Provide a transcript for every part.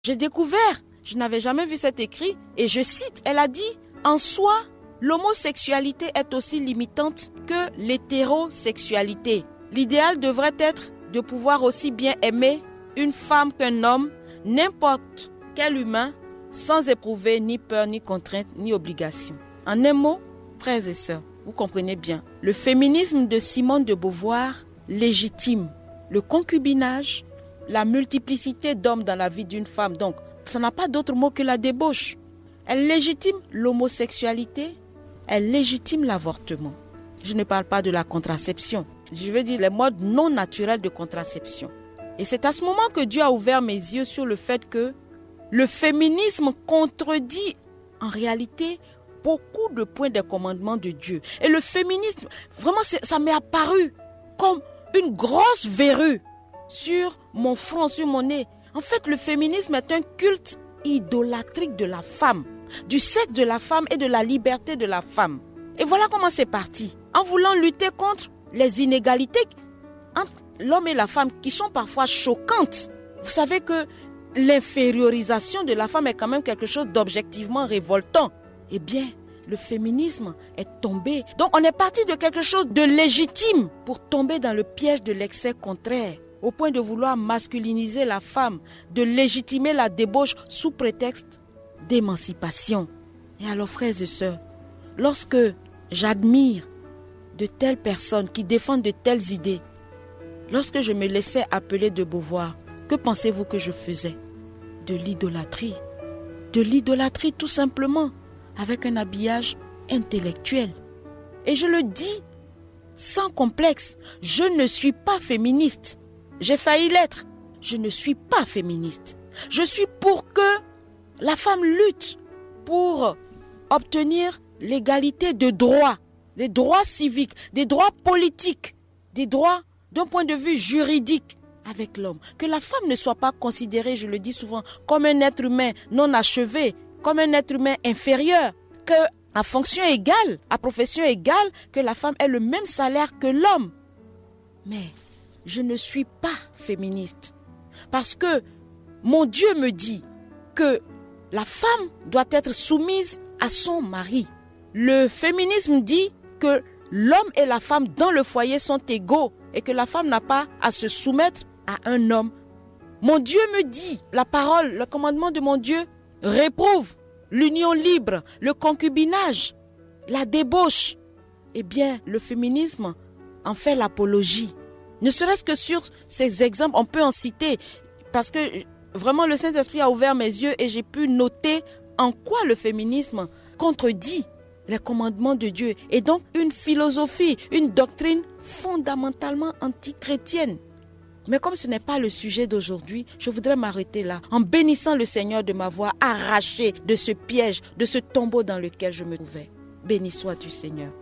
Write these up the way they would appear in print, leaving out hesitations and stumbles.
J'ai découvert, je n'avais jamais vu cet écrit, et je cite, elle a dit « En soi, l'homosexualité est aussi limitante que l'hétérosexualité. L'idéal devrait être de pouvoir aussi bien aimer une femme qu'un homme, n'importe quel humain, sans éprouver ni peur, ni contrainte, ni obligation. » En un mot, frères et sœurs, vous comprenez bien, le féminisme de Simone de Beauvoir légitime le concubinage, la multiplicité d'hommes dans la vie d'une femme. Donc, ça n'a pas d'autre mot que la débauche. Elle légitime l'homosexualité, elle légitime l'avortement. Je ne parle pas de la contraception. Je veux dire les modes non naturels de contraception. Et c'est à ce moment que Dieu a ouvert mes yeux sur le fait que le féminisme contredit en réalité beaucoup de points des commandements de Dieu. Et le féminisme, vraiment, ça m'est apparu comme une grosse verrue sur mon front, sur mon nez. En fait, le féminisme est un culte idolâtrique de la femme, du sexe de la femme et de la liberté de la femme. Et voilà comment c'est parti. En voulant lutter contre les inégalités entre l'homme et la femme qui sont parfois choquantes. Vous savez que l'infériorisation de la femme est quand même quelque chose d'objectivement révoltant. Eh bien, le féminisme est tombé. Donc on est parti de quelque chose de légitime pour tomber dans le piège de l'excès contraire, au point de vouloir masculiniser la femme, de légitimer la débauche sous prétexte d'émancipation. Et alors, frères et sœurs, lorsque j'admire de telles personnes qui défendent de telles idées, lorsque je me laissais appeler de Beauvoir, que pensez-vous que je faisais? De l'idolâtrie. De l'idolâtrie tout simplement, avec un habillage intellectuel. Et je le dis sans complexe, je ne suis pas féministe. J'ai failli l'être. Je ne suis pas féministe. Je suis pour que la femme lutte pour obtenir l'égalité de droits, des droits civiques, des droits politiques, des droits d'un point de vue juridique avec l'homme. Que la femme ne soit pas considérée, je le dis souvent, comme un être humain non achevé, comme un être humain inférieur, que à fonction égale, à profession égale, que la femme ait le même salaire que l'homme. Mais je ne suis pas féministe parce que mon Dieu me dit que la femme doit être soumise à son mari. Le féminisme dit que l'homme et la femme dans le foyer sont égaux et que la femme n'a pas à se soumettre à un homme. Mon Dieu me dit, la parole, le commandement de mon Dieu réprouve l'union libre, le concubinage, la débauche. Eh bien, le féminisme en fait l'apologie. Ne serait-ce que sur ces exemples, on peut en citer, parce que vraiment le Saint-Esprit a ouvert mes yeux et j'ai pu noter en quoi le féminisme contredit les commandements de Dieu et donc une philosophie, une doctrine fondamentalement antichrétienne. Mais comme ce n'est pas le sujet d'aujourd'hui, je voudrais m'arrêter là, en bénissant le Seigneur de m'avoir arraché de ce piège, de ce tombeau dans lequel je me trouvais. Béni sois-tu, Seigneur.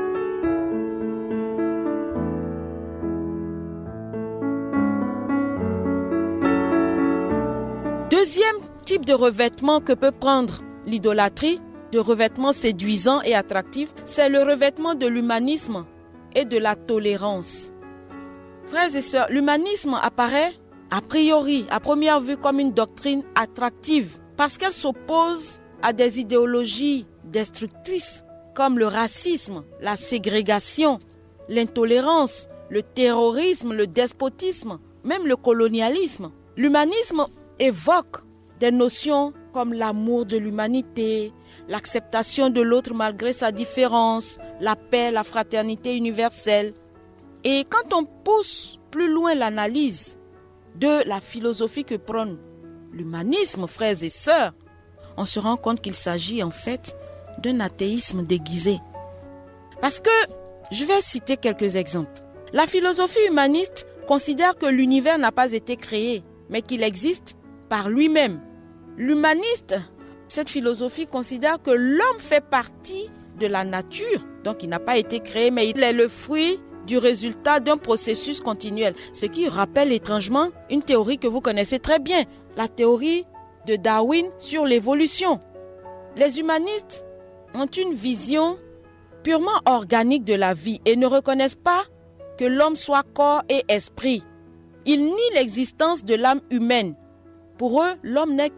Deuxième type de revêtement que peut prendre l'idolâtrie, de revêtement séduisant et attractif, c'est le revêtement de l'humanisme et de la tolérance. Frères et sœurs, l'humanisme apparaît a priori, à première vue, comme une doctrine attractive parce qu'elle s'oppose à des idéologies destructrices comme le racisme, la ségrégation, l'intolérance, le terrorisme, le despotisme, même le colonialisme. L'humanisme évoque des notions comme l'amour de l'humanité, l'acceptation de l'autre malgré sa différence, la paix, la fraternité universelle. Et quand on pousse plus loin l'analyse de la philosophie que prône l'humanisme, frères et sœurs, on se rend compte qu'il s'agit en fait d'un athéisme déguisé. Parce que, je vais citer quelques exemples. La philosophie humaniste considère que l'univers n'a pas été créé, mais qu'il existe par lui-même. L'humaniste, cette philosophie considère que l'homme fait partie de la nature, donc il n'a pas été créé, mais il est le fruit du résultat d'un processus continuel. Ce qui rappelle étrangement une théorie que vous connaissez très bien, la théorie de Darwin sur l'évolution. Les humanistes ont une vision purement organique de la vie et ne reconnaissent pas que l'homme soit corps et esprit. Ils nient l'existence de l'âme humaine. Pour eux, l'homme n'est